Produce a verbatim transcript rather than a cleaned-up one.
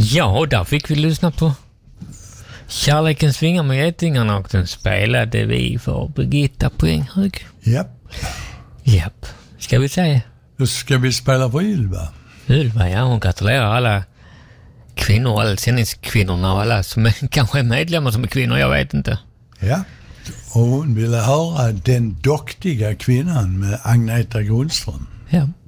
Ja, där fick vi lyssna på Kärlekens vingar med getingarna och den spelade vi för Birgitta Poänghög. Japp. Japp. Ska vi säga? Då ska vi spela för Ylva. Ylva, ja. Hon gratulerar alla kvinnor, alla sändningskvinnorna och alla som är, kanske är medlemmar som är kvinnor, jag vet inte. Ja. Och hon ville höra Den duktiga kvinnan med Agneta Grundström. Ja.